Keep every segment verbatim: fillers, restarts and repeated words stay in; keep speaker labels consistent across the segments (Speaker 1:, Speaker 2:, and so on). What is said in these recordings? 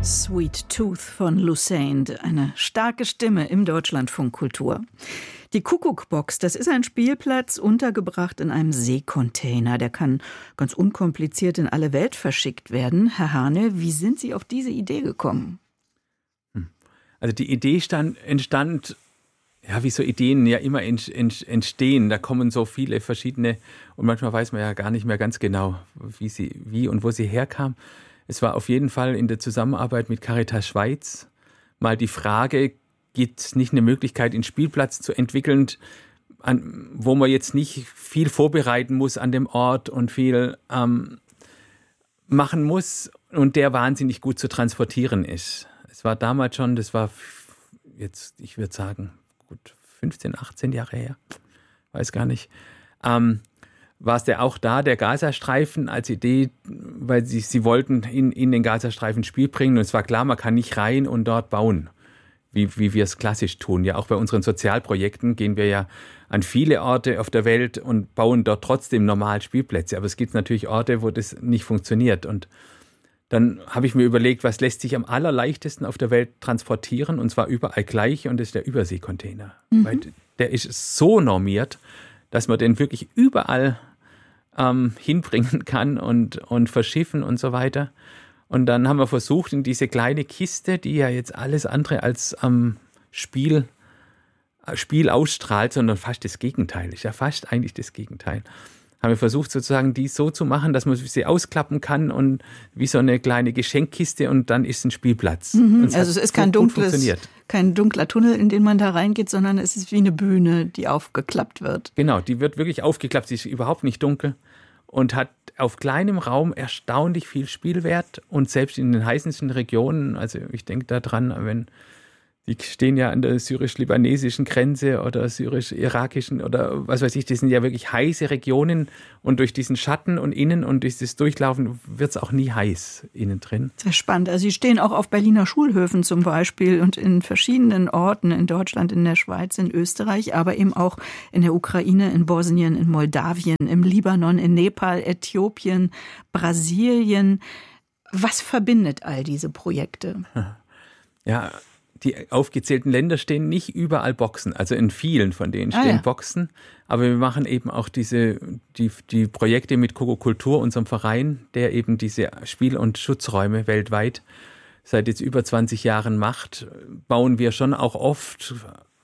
Speaker 1: Sweet Tooth von Lucerne, eine starke Stimme im Deutschlandfunk Kultur. Die Kuckuckbox, das ist ein Spielplatz, untergebracht in einem Seekontainer. Der kann ganz unkompliziert in alle Welt verschickt werden. Herr Hane, wie sind Sie auf diese Idee gekommen?
Speaker 2: Also die Idee stand, entstand, ja, wie so Ideen ja immer entstehen. Da kommen so viele verschiedene und manchmal weiß man ja gar nicht mehr ganz genau, wie sie, wie und wo sie herkam. Es war auf jeden Fall in der Zusammenarbeit mit Caritas Schweiz mal die Frage, gibt es nicht eine Möglichkeit, einen Spielplatz zu entwickeln, an, wo man jetzt nicht viel vorbereiten muss an dem Ort und viel ähm, machen muss und der wahnsinnig gut zu transportieren ist. Es war damals schon, das war jetzt, ich würde sagen, gut fünfzehn, achtzehn Jahre her, weiß gar nicht, ähm, war es der auch da, der Gazastreifen als Idee, weil sie, sie wollten in, in den Gazastreifen ein Spiel bringen und es war klar, man kann nicht rein und dort bauen, wie, wie wir es klassisch tun. Ja, auch bei unseren Sozialprojekten gehen wir ja an viele Orte auf der Welt und bauen dort trotzdem normal Spielplätze. Aber es gibt natürlich Orte, wo das nicht funktioniert. Und dann habe ich mir überlegt, was lässt sich am allerleichtesten auf der Welt transportieren und zwar überall gleich und das ist der Überseekontainer. Mhm. Weil der ist so normiert, dass man den wirklich überall ähm, hinbringen kann und, und verschiffen und so weiter. Und dann haben wir versucht, in diese kleine Kiste, die ja jetzt alles andere als ähm, Spiel, Spiel ausstrahlt, sondern fast das Gegenteil ist, ja fast eigentlich das Gegenteil, haben wir versucht, sozusagen die so zu machen, dass man sie ausklappen kann und wie so eine kleine Geschenkkiste und dann ist ein Spielplatz.
Speaker 1: Mhm, also es ist kein, dunkles, kein dunkler Tunnel, in den man da reingeht, sondern es ist wie eine Bühne, die aufgeklappt wird.
Speaker 2: Genau, die wird wirklich aufgeklappt, sie ist überhaupt nicht dunkel und hat auf kleinem Raum erstaunlich viel Spielwert und selbst in den heißesten Regionen, also ich denke da dran, wenn die stehen ja an der syrisch-libanesischen Grenze oder syrisch-irakischen oder was weiß ich, die sind ja wirklich heiße Regionen und durch diesen Schatten und innen und durch das Durchlaufen wird es auch nie heiß innen drin.
Speaker 1: Sehr spannend. Also Sie stehen auch auf Berliner Schulhöfen zum Beispiel und in verschiedenen Orten in Deutschland, in der Schweiz, in Österreich, aber eben auch in der Ukraine, in Bosnien, in Moldawien, im Libanon, in Nepal, Äthiopien, Brasilien. Was verbindet all diese Projekte?
Speaker 2: Ja, die aufgezählten Länder stehen nicht überall Boxen, also in vielen von denen stehen ah, ja. Boxen, aber wir machen eben auch diese, die, die Projekte mit Kuckuck Kultur, unserem Verein, der eben diese Spiel- und Schutzräume weltweit seit jetzt über zwanzig Jahren macht, bauen wir schon auch oft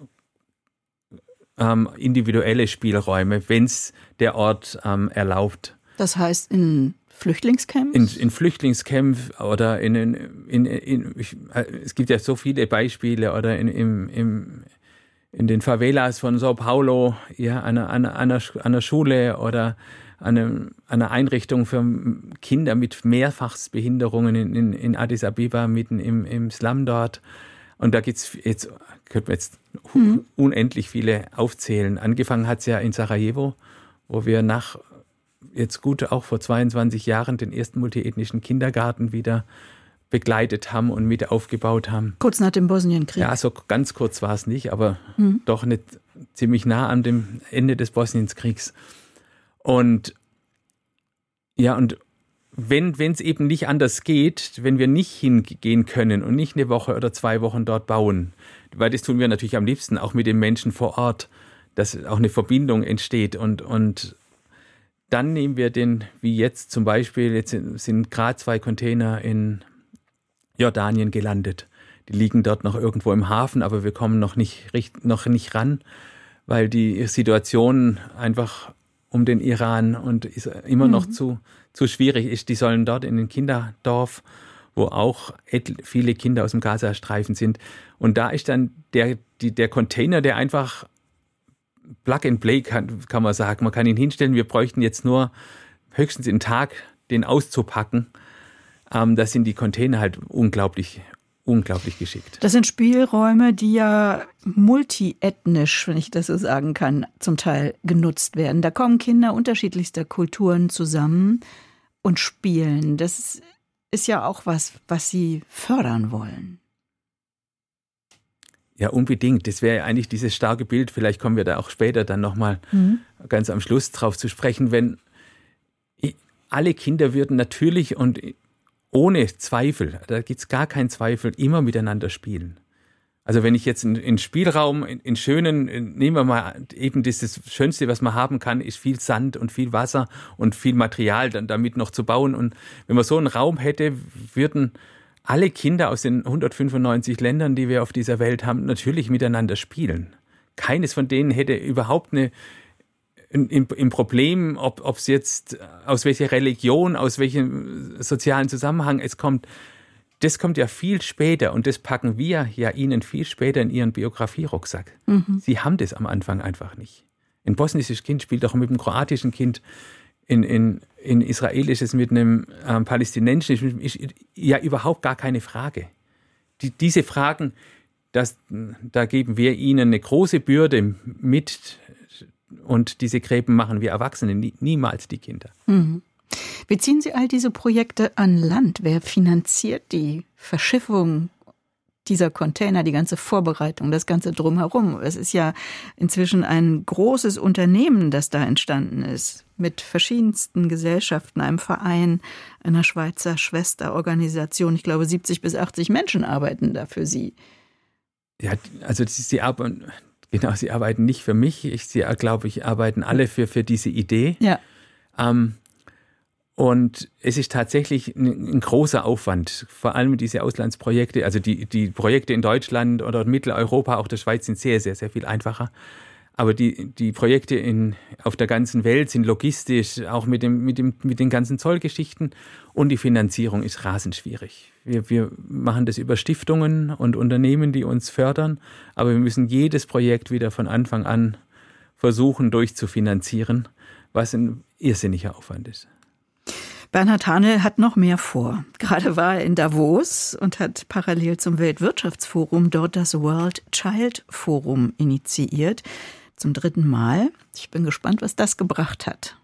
Speaker 2: ähm, individuelle Spielräume, wenn es der Ort ähm, erlaubt.
Speaker 1: Das heißt in Flüchtlingscamps?
Speaker 2: In, in Flüchtlingscamps oder in, in, in, in ich, es gibt ja so viele Beispiele oder in, in, in, in den Favelas von Sao Paulo, ja, an einer, an einer, an einer Schule oder an einer, einer Einrichtung für Kinder mit Mehrfachsbehinderungen in, in, in Addis Abeba, mitten im, im Slum dort. Und da gibt's jetzt, könnten wir jetzt mhm. unendlich viele aufzählen. Angefangen hat es ja in Sarajevo, wo wir nach jetzt gut auch vor zweiundzwanzig Jahren den ersten multiethnischen Kindergarten wieder begleitet haben und mit aufgebaut haben.
Speaker 1: Kurz nach dem Bosnienkrieg.
Speaker 2: Ja, so ganz kurz war es nicht, aber mhm. doch nicht ziemlich nah an dem Ende des Bosnienkriegs. Und ja, und wenn es eben nicht anders geht, wenn wir nicht hingehen können und nicht eine Woche oder zwei Wochen dort bauen, weil das tun wir natürlich am liebsten, auch mit den Menschen vor Ort, dass auch eine Verbindung entsteht und, und dann nehmen wir den, wie jetzt zum Beispiel, jetzt sind, sind gerade zwei Container in Jordanien gelandet. Die liegen dort noch irgendwo im Hafen, aber wir kommen noch nicht, noch nicht ran, weil die Situation einfach um den Iran und ist immer mhm. noch zu, zu schwierig ist. Die sollen dort in den Kinderdorf, wo auch viele Kinder aus dem Gazastreifen sind. Und da ist dann der, die, der Container, der einfach Plug and Play kann, kann man sagen. Man kann ihn hinstellen. Wir bräuchten jetzt nur höchstens einen Tag, den auszupacken. Ähm, da sind die Container halt unglaublich, unglaublich geschickt.
Speaker 1: Das sind Spielräume, die ja multiethnisch, wenn ich das so sagen kann, zum Teil genutzt werden. Da kommen Kinder unterschiedlichster Kulturen zusammen und spielen. Das ist ja auch was, was Sie fördern wollen.
Speaker 2: Ja, unbedingt. Das wäre ja eigentlich dieses starke Bild. Vielleicht kommen wir da auch später dann nochmal mhm. ganz am Schluss drauf zu sprechen. Wenn alle Kinder würden natürlich und ohne Zweifel, da gibt es gar keinen Zweifel, immer miteinander spielen. Also wenn ich jetzt in, in Spielraum, in, in schönen, in, nehmen wir mal eben das, das Schönste, was man haben kann, ist viel Sand und viel Wasser und viel Material dann damit noch zu bauen. Und wenn man so einen Raum hätte, würden alle Kinder aus den hundertfünfundneunzig Ländern, die wir auf dieser Welt haben, natürlich miteinander spielen. Keines von denen hätte überhaupt eine, ein, ein Problem, ob es jetzt aus welcher Religion, aus welchem sozialen Zusammenhang es kommt. Das kommt ja viel später und das packen wir ja Ihnen viel später in Ihren Biografie-Rucksack. Mhm. Sie haben das am Anfang einfach nicht. Ein bosnisches Kind spielt auch mit einem kroatischen Kind, in, in, in israelisches mit einem ähm, palästinensischen, ist ja überhaupt gar keine Frage. Die, diese Fragen, das, da geben wir Ihnen eine große Bürde mit und diese Gräben machen wir Erwachsene, nie, niemals die Kinder.
Speaker 1: Mhm. Beziehen Sie all diese Projekte an Land? Wer finanziert die Verschiffung dieser Container, die ganze Vorbereitung, das ganze Drumherum? Es ist ja inzwischen ein großes Unternehmen, das da entstanden ist, mit verschiedensten Gesellschaften, einem Verein, einer Schweizer Schwesterorganisation. Ich glaube, siebzig bis achtzig Menschen arbeiten da für Sie.
Speaker 2: Ja, also Sie arbeiten, genau, Sie arbeiten nicht für mich. Ich, Sie, glaube ich, arbeiten alle für, für diese Idee. Ja. Ähm, Und es ist tatsächlich ein, ein großer Aufwand, vor allem diese Auslandsprojekte, also die, die Projekte in Deutschland oder Mitteleuropa, auch der Schweiz, sind sehr, sehr, sehr viel einfacher. Aber die, die Projekte in, auf der ganzen Welt sind logistisch, auch mit, dem, mit, dem, mit den ganzen Zollgeschichten, und die Finanzierung ist rasend schwierig. Wir, wir machen das über Stiftungen und Unternehmen, die uns fördern, aber wir müssen jedes Projekt wieder von Anfang an versuchen durchzufinanzieren, was ein irrsinniger Aufwand ist.
Speaker 1: Bernhard Hahnel hat noch mehr vor. Gerade war er in Davos und hat parallel zum Weltwirtschaftsforum dort das World Child Forum initiiert. Zum dritten Mal. Ich bin gespannt, was das gebracht hat.